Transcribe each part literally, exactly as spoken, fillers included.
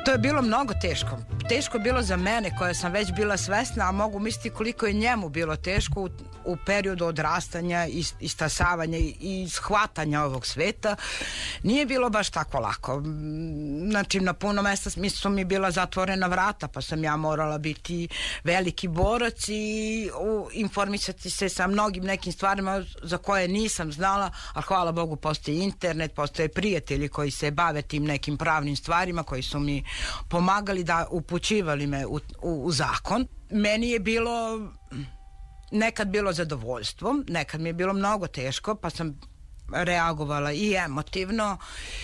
To je bilo mnogo teško. Teško je bilo za mene koja sam već bila svesna, a mogu misliti koliko je njemu bilo teško u, u periodu odrastanja i istasavanja i shvatanja ovog sveta. Nije bilo baš tako lako. Znači na puno mesta su mi bila zatvorena vrata, pa sam ja morala biti veliki borac i u, informisati se sa mnogim nekim stvarima za koje nisam znala, a hvala Bogu postoji internet, postoje prijatelji koji se bave tim nekim pravnim stvarima, koji su mi pomagali, da upućivali me u, u, u zakon. Meni je bilo nekad bilo zadovoljstvo, nekad mi je bilo mnogo teško, pa sam reagovala i emotivno,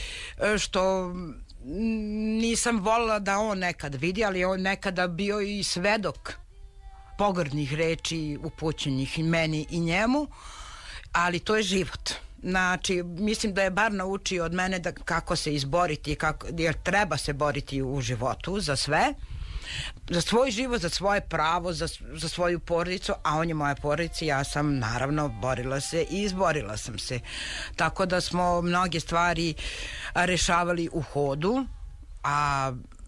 što nisam volila da on nekad vidi, ali on nekada bio i svedok pogrdnih reči upućenih i meni i njemu, ali to je život. Znači, mislim da je bar naučio od mene da kako se izboriti, kako, jer treba se boriti u životu za sve, za svoj život, za svoje pravo, za, za svoju porodicu, a on je moja porodica, ja sam naravno borila se i izborila sam se. Tako da smo mnoge stvari rešavali u hodu, a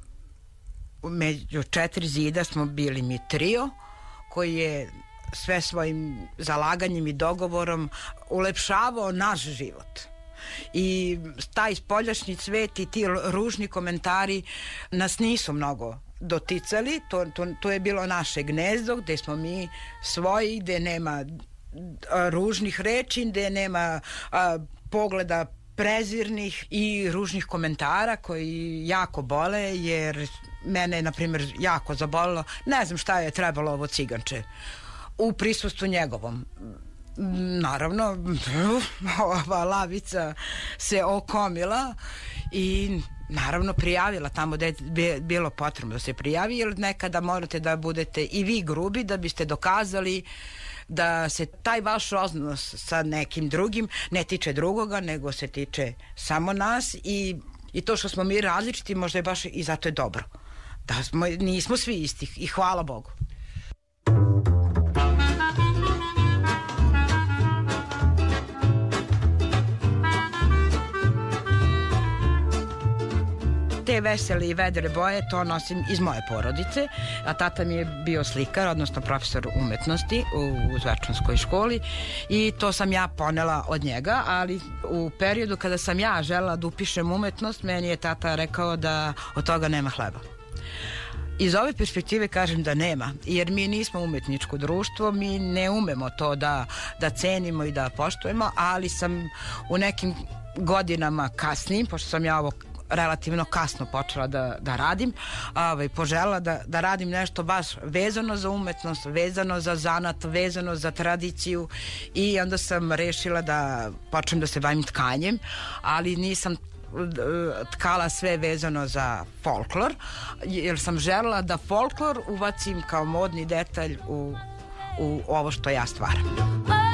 među četiri zida smo bili mi trio, koji je sve svojim zalaganjem i dogovorom ulepšavao naš život. I taj spoljašnji cvet i ti ružni komentari nas nisu mnogo doticali. To, to, to je bilo naše gnezdo gde smo mi svoji, gde nema a, ružnih reči, gde nema a, pogleda prezirnih i ružnih komentara koji jako bole, jer mene je na primjer jako zabolilo, ne znam šta je trebalo ovo ciganče u prisustvu njegovom. Naravno, ova lavica se okomila i naravno prijavila tamo gde je bilo potrebno da se prijavi, jer nekada morate da budete i vi grubi da biste dokazali da se taj vaš odnos sa nekim drugim ne tiče drugoga, nego se tiče samo nas i, i to što smo mi različiti možda je baš i zato je dobro. Da smo, nismo svi isti i hvala Bogu. Te vesele i vedre boje to nosim iz moje porodice, a tata mi je bio slikar, odnosno profesor umetnosti u Zvečanskoj školi i to sam ja ponela od njega, ali u periodu kada sam ja želela da upišem umetnost, meni je tata rekao da od toga nema hleba. Iz ove perspektive kažem da nema, jer mi nismo umetničko društvo, mi ne umemo to da, da cenimo i da poštujemo, ali sam u nekim godinama kasnijim, pošto sam ja ovo relativno kasno počela da, da radim, ovaj, požela da, da radim nešto baš vezano za umetnost, vezano za zanat, vezano za tradiciju i onda sam rešila da počnem da se bavim tkanjem, ali nisam tkala sve vezano za folklor, jer sam želela da folklor uvacim kao modni detalj u, u ovo što ja stvaram.